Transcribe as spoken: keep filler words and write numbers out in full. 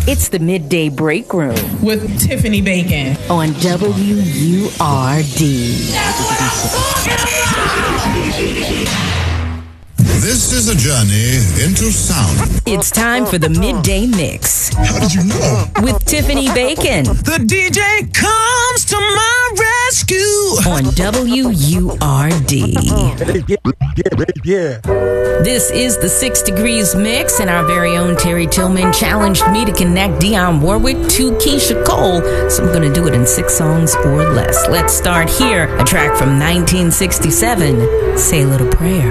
It's the Midday Break Room with Tiffany Bacon on W U R D. This is a journey into sound. It's time for the Midday Mix. How did you know? With Tiffany Bacon. The D J comes to my rescue on W U R D. Yeah. This is the Six Degrees Mix, and our very own Terry Tillman challenged me to connect Dionne Warwick to Keisha Cole, so I'm going to do it in six songs or less. Let's start here. A track from nineteen sixty-seven, Say a Little Prayer.